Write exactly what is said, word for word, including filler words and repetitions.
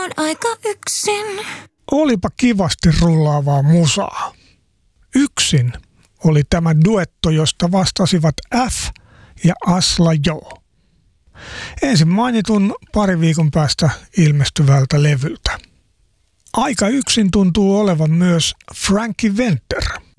on aika yksin. Olipa kivasti rullaavaa musaa. Yksin oli tämä duetto, josta vastasivat F ja Asla Jo. Ensin mainitun pari viikon päästä ilmestyvältä levyltä. Aika yksin tuntuu olevan myös Frankie Wenter.